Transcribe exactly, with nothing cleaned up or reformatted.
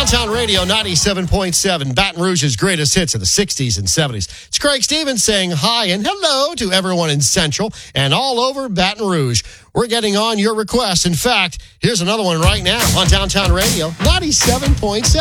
Downtown Radio ninety-seven point seven, Baton Rouge's greatest hits of the sixties and seventies. It's Craig Stevens saying hi and hello to everyone in Central and all over Baton Rouge. We're getting on your requests. In fact, here's another one right now on Downtown Radio ninety-seven point seven.